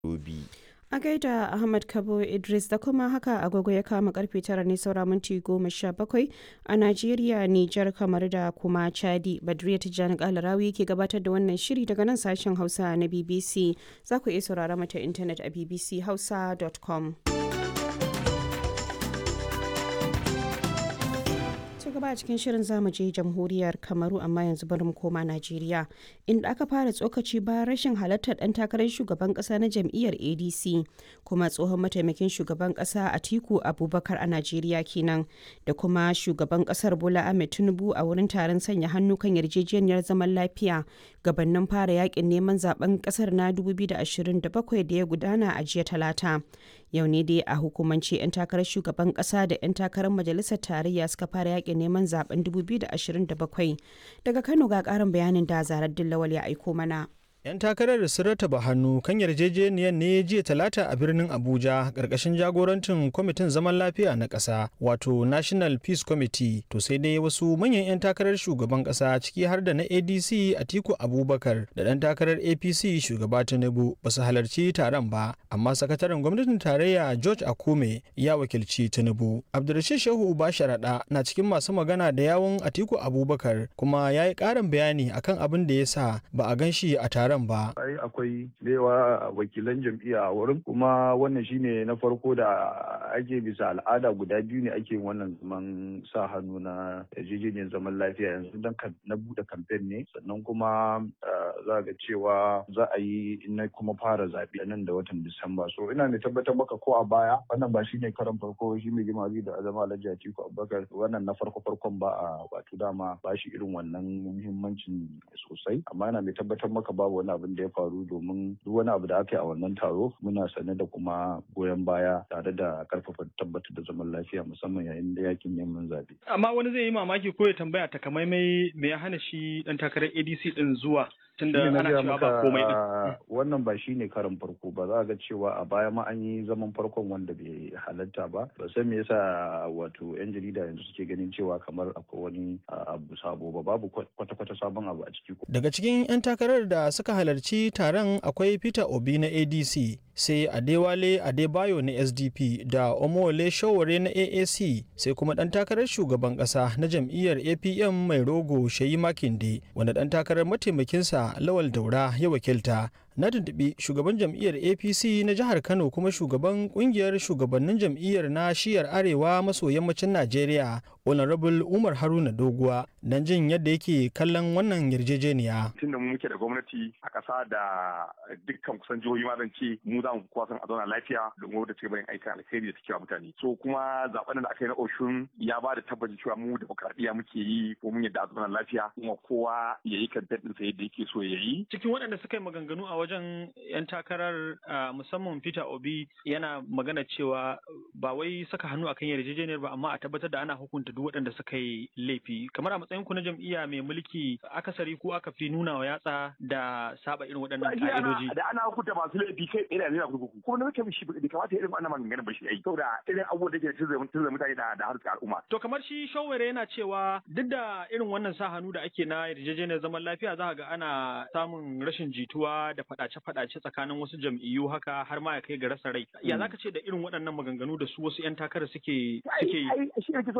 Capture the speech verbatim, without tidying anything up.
Yobe. A gaida Ahmad Kabo Idris da kuma haka agogo ya kama karfe tara ne saura minti goma sha bakwai a Najeriya, Nijar, kamar da kuma Chadi. Badriya Tijjani Kalarawi ke gabatar da wannan shiri daga nan sashen Hausa na B B C. Za ku iya saurara mata intanet a b b c hausa dot com. gaba a cikin shirin zamu je jamhuriyar Kamaru, amma yanzu bari mu koma Najeriya, inda aka fara tsokaci bayan rashin halartar dan takarar shugaban kasa na jam'iyyar A D C kuma tsohon mataimakin shugaban kasa Atiku Abubakar a Najeriya kenan, da kuma shugaban kasar Bola Ahmed Tinubu a wurin taron sanya hannu kan yarjejeniyar zaman lafiya gabanin fara yakin neman zaben kasar na dubu biyu da ashirin da bakwai da ya gudana a jiya Talata. Yau ne dai a hukumance 'yan takarar shugaban kasa da 'yan takarar majalisar tarayya suka fara yakin neman zaben dubu biyu da ashirin da bakwai. Daga Kano ga karin bayanin da Zarar Dillawal ya aiko mana. 'Yan takarar da sun rataba hannu kan yarjejeniyar ne jiya Talata a birnin Abuja ƙarƙashin jagorancin kwamitin zaman lafiya na ƙasa wato National Peace Committee. To sai dai wasu manyan 'yan takarar shugaban ƙasa ciki har da na A D C Atiku Abubakar da ɗan takarar A P C shugaba Tinubu ba su halarci taron ba, amma sakataren gwamnatin tarayya George Akume ya wakilci Tinubu. Abdulrashid Shehu Uba Sharaɗa na cikin masu magana da yawun Atiku Abubakar kuma ya yi ƙarin bayani akan abin da ya sa ba a gan shi a taron ba. Ai akwai yawa wakilan jam'iyya a wurin, kuma wannan shine na farko da ake bisa al'ada guda biyu ne ake wannan zaman sa hannu na yarjejeniyar zaman lafiya yanzu dan na bude kamfen ne, sannan kuma za ga cewa za a yi na kuma fara zaɓe nan da watan Disamba. So ina mai tabbatar maka ko a baya wannan ba shine karan farko shi mai girma da azama Alhaji Atiku Abubakar wannan na farko farkon ba a wato dama ba shi irin wannan muhimmancin sosai, amma ina mai tabbatar maka babu wani abin da ya faru, domin duk wani abu da aka yi a wannan taro muna sane da kuma goyon baya tare da karfafa tabbatar da zaman lafiya musamman yayin da yakin neman zaɓe. Amma wani zai yi mamaki ko ya tambaya takamaimai me ya hana shi dan takarar A D C din zuwa tunda ana cewa ba komai din. Wannan ba shine karin farko ba, za ga cewa a baya ma an yi zaman farkon wanda bai halatta ba. Ba san me yasa wato yan jarida yanzu suke ganin cewa kamar akwai wani abu sabo ba, babu kwata-kwata sabon abu a ciki. Daga cikin 'yan takarar da suka halarci taron akwai Peter Obi na A D C, sai Adewale Adebayo na S D P da Omowole Sowore na A A C, sai kuma ɗan takarar shugaban ƙasa na jam'iyyar A P M mai rogo Sheyi Makinde, wanda ɗan takarar mataimakinsa Lawal Daura ya wakilta. Na tuntuɓi shugaban jam'iyyar A P C na jihar Kano kuma shugaban ƙungiyar shugabannin jam'iyyar na shiyar arewa maso yammacin Najeriya, Honorable Umar Haruna Doguwa, don jin yadda yake kallon wannan yarjejeniya. Tunda mu muke da gwamnati a ƙasa da dukkan kusan jihohi ma zan ce mu za mu kowa san a zauna lafiya domin wadda ci gaban aikin alkhairi da take wa mutane. So kuma zaben da aka yi na Oshun ya ba da tabbacin cewa mu demokradiyya muke yi ko mun yadda a zauna lafiya kuma kowa ya yi kan daɗinsa yadda yake so ya yi. Cikin waɗanda suka yi maganganu a wajen 'yan takarar musamman Peter Obi yana magana cewa ba wai saka hannu akan yarjejeniyar ba, amma a tabbatar da ana hukunta duk waɗanda suka yi laifi. Kamar a matsayin ku na jam'iyya mai mulki, akasari ko aka fi nuna wa yatsa da saba irin waɗannan ka'idoji. Da ana hukunta masu laifi kai tsaye da zai kurkuku. Kuma na mutum shi bai kamata irin wannan maganganun ba shi ai. Saboda irin abubuwan da ke tunzura mutane da da harkar al'umma. To kamar shi Showere yana cewa duk da irin wannan sa hannu da ake na yarjejeniyar zaman lafiya za ga ana samun rashin jituwa da faɗace-faɗace tsakanin wasu jam'iyyu haka har ma ya kai ga rasa rai. Ya zaka ce da irin waɗannan maganganu da su wasu 'yan takara suke suke yi? Ai shi yake so